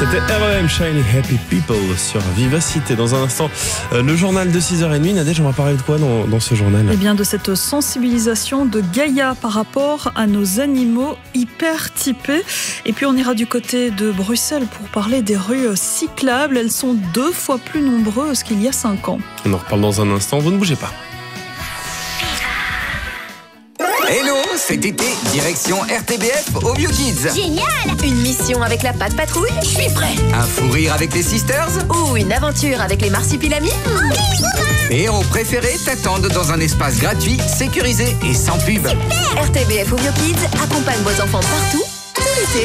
C'était R.E.M. Shiny Happy People sur Vivacité. Dans un instant, le journal de 6h30. Nadège, on va parler de quoi dans ce journal ? Eh bien, de cette sensibilisation de Gaïa par rapport à nos animaux hyper typés. Et puis, on ira du côté de Bruxelles pour parler des rues cyclables. Elles sont 2 fois plus nombreuses qu'il y a 5 ans. On en reparle dans un instant. Vous ne bougez pas. Hello, cet été, direction RTBF au Vieux Kids. Génial! Une mission avec la Patte Patrouille? Je suis prêt. Un fou rire avec les Sisters. Ou une aventure avec les Marsupilamis? Et héros préférés t'attendent dans un espace gratuit, sécurisé et sans pub. Super! RTBF au Vieux Kids accompagne vos enfants partout, tout l'été.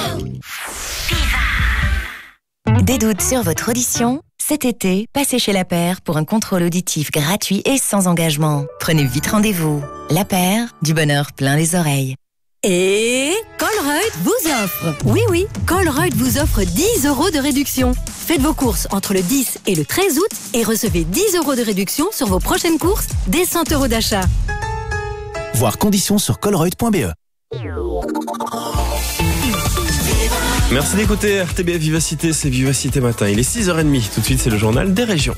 Des doutes sur votre audition? Cet été, passez chez La Paire pour un contrôle auditif gratuit et sans engagement. Prenez vite rendez-vous. La Paire, du bonheur plein les oreilles. Et Colruyt vous offre. Oui, Colruyt vous offre 10 € de réduction. Faites vos courses entre le 10 et le 13 août et recevez 10 € de réduction sur vos prochaines courses dès 100 € d'achat. Voir conditions sur colruyt.be. Merci d'écouter RTBF Vivacité, c'est Vivacité Matin. Il est 6h30, tout de suite c'est le journal des régions.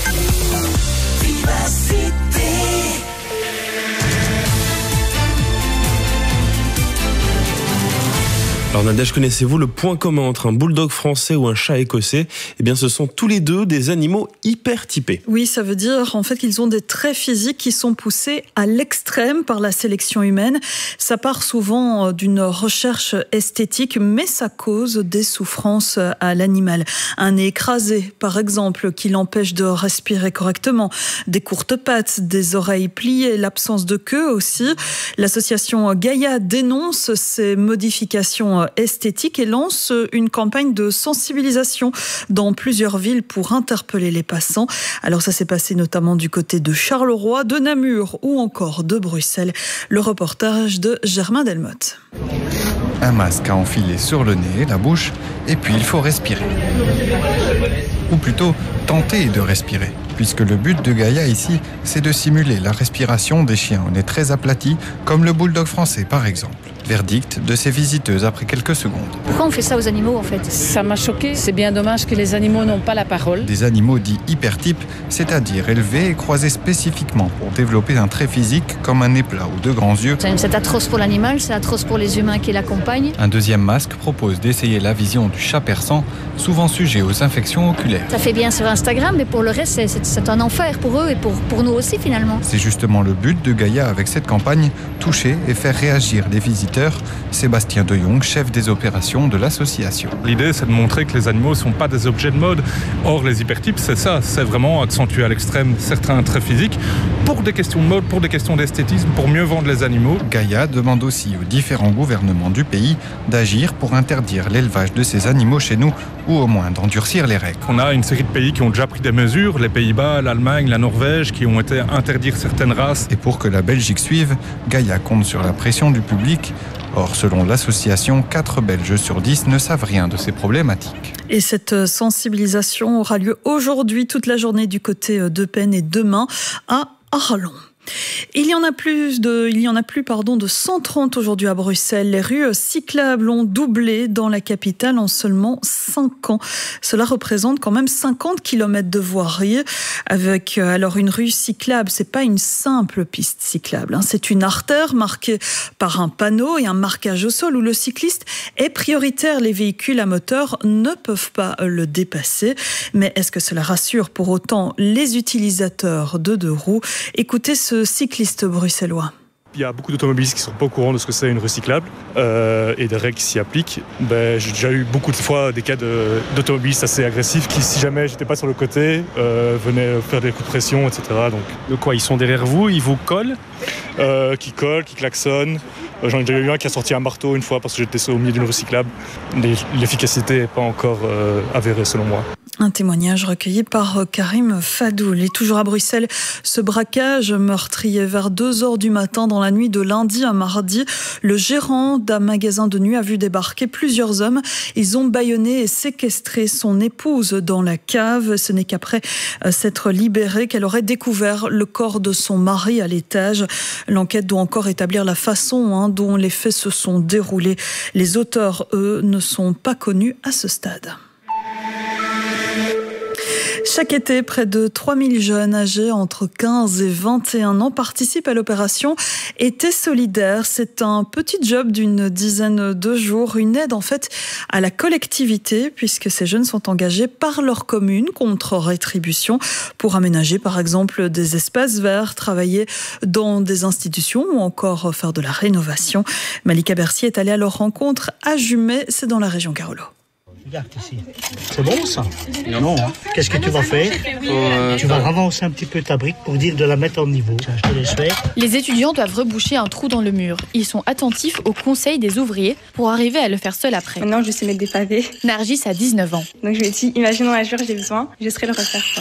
Alors Nadège, connaissez-vous le point commun entre un bulldog français ou un chat écossais ? Eh bien ce sont tous les deux des animaux hyper typés. Oui, ça veut dire en fait qu'ils ont des traits physiques qui sont poussés à l'extrême par la sélection humaine. Ça part souvent d'une recherche esthétique, mais ça cause des souffrances à l'animal. Un nez écrasé, par exemple, qui l'empêche de respirer correctement. Des courtes pattes, des oreilles pliées, l'absence de queue aussi. L'association Gaïa dénonce ces modifications esthétique et lance une campagne de sensibilisation dans plusieurs villes pour interpeller les passants. Alors ça s'est passé notamment du côté de Charleroi, de Namur ou encore de Bruxelles. Le reportage de Germain Delmotte. Un masque à enfiler sur le nez, la bouche, et puis il faut respirer. Ou plutôt, tenter de respirer, puisque le but de Gaïa ici, c'est de simuler la respiration des chiens au nez très aplati, comme le bulldog français par exemple. Verdict de ces visiteuses après quelques secondes. Pourquoi on fait ça aux animaux en fait ? Ça m'a choqué, c'est bien dommage que les animaux n'ont pas la parole. Des animaux dits hypertypes, c'est-à-dire élevés et croisés spécifiquement pour développer un trait physique comme un nez plat ou de grands yeux. C'est atroce pour l'animal, c'est atroce pour les humains qui l'accompagnent. Un deuxième masque propose d'essayer la vision du chat persan, souvent sujet aux infections oculaires. Ça fait bien sur Instagram, mais pour le reste, c'est un enfer pour eux et pour nous aussi finalement. C'est justement le but de Gaïa avec cette campagne, toucher et faire réagir les visiteurs. Sébastien De Jong, chef des opérations de l'association. L'idée, c'est de montrer que les animaux ne sont pas des objets de mode. Or, les hypertypes, c'est ça, c'est vraiment accentuer à l'extrême certains traits physiques pour des questions de mode, pour des questions d'esthétisme, pour mieux vendre les animaux. Gaïa demande aussi aux différents gouvernements du pays d'agir pour interdire l'élevage de ces animaux chez nous ou au moins d'endurcir les règles. On a une série de pays qui ont déjà pris des mesures, les Pays-Bas, l'Allemagne, la Norvège, qui ont été interdire certaines races. Et pour que la Belgique suive, Gaïa compte sur la pression du public. Or, selon l'association, 4 Belges sur 10 ne savent rien de ces problématiques. Et cette sensibilisation aura lieu aujourd'hui, toute la journée du côté d'Eupen et demain à Arlon. Il y en a plus de 130 aujourd'hui à Bruxelles. Les rues cyclables ont doublé dans la capitale en seulement 5 ans. Cela représente quand même 50 km de voirie. Avec alors une rue cyclable, c'est pas une simple piste cyclable, c'est une artère marquée par un panneau et un marquage au sol où le cycliste est prioritaire. Les véhicules à moteur ne peuvent pas le dépasser. Mais est-ce que cela rassure pour autant les utilisateurs de 2 roues ? Écoutez ce cycliste bruxellois. Il y a beaucoup d'automobilistes qui ne sont pas au courant de ce que c'est une rue cyclable et des règles qui s'y appliquent. J'ai déjà eu beaucoup de fois des cas d'automobilistes assez agressifs qui, si jamais j'étais pas sur le côté, venaient faire des coups de pression, etc. Donc, de quoi, ils sont derrière vous, ils vous collent qui klaxonnent. J'en ai déjà eu un qui a sorti un marteau une fois parce que j'étais au milieu d'une rue cyclable. L'efficacité n'est pas encore avérée selon moi. Un témoignage recueilli par Karim Fadoul. Et toujours à Bruxelles, ce braquage meurtrier vers 2h du matin dans la nuit de lundi à mardi. Le gérant d'un magasin de nuit a vu débarquer plusieurs hommes. Ils ont bâillonné et séquestré son épouse dans la cave. Ce n'est qu'après s'être libérée qu'elle aurait découvert le corps de son mari à l'étage. L'enquête doit encore établir la façon dont les faits se sont déroulés. Les auteurs, eux, ne sont pas connus à ce stade. Chaque été, près de 3000 jeunes âgés entre 15 et 21 ans participent à l'opération Été solidaire. C'est un petit job d'une dizaine de jours, une aide en fait à la collectivité puisque ces jeunes sont engagés par leur commune contre rétribution pour aménager par exemple des espaces verts, travailler dans des institutions ou encore faire de la rénovation. Malika Bercier est allée à leur rencontre à Jumet, c'est dans la région Carolo. Regarde ici. C'est bon ça? Non. Qu'est-ce que tu vas faire? Tu vas ravancer un petit peu ta brique pour dire de la mettre en niveau. Je te laisse faire. Les étudiants doivent reboucher un trou dans le mur. Ils sont attentifs aux conseils des ouvriers pour arriver à le faire seul après. Maintenant, je sais mettre des pavés. Nargis a 19 ans. Donc je me dis, imaginons un jour j'ai besoin, je serai le refaire.